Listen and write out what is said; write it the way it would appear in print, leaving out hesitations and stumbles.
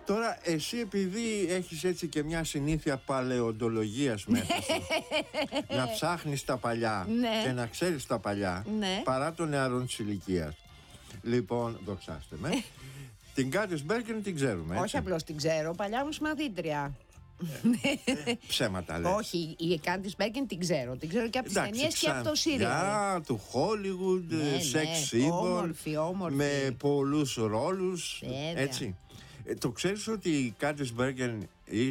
Τώρα εσύ επειδή έχεις έτσι και μια συνήθεια παλαιοντολογίας μέσα σου, να ψάχνεις τα παλιά και να ξέρεις τα παλιά, παρά των νεαρών της ηλικίας. Λοιπόν, δοξάστε με. Την Κάτις Μπέργκεν την ξέρουμε, έτσι. Όχι απλώς την ξέρω, παλιά μου συμμαθήτρια. Ψέματα λέει. Όχι, η Κάτις Μπέργκεν την ξέρω. Την ξέρω και από τις ταινίες και από το σύριαλ. Του Hollywood, sex symbol, όμορφη. με πολλούς ρόλους. Έτσι. Το ξέρεις ότι η Κάτις Μπέργκεν